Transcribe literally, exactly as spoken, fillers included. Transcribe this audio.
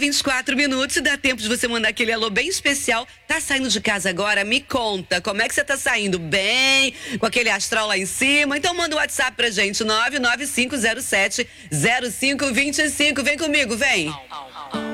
vinte e quatro minutos, dá tempo de você mandar aquele alô bem especial. Tá saindo de casa agora? Me conta, como é que você tá saindo? Bem? Com aquele astral lá em cima? Então manda um WhatsApp pra gente, nove nove cinco zero sete zero cinco dois cinco. Vem comigo, vem!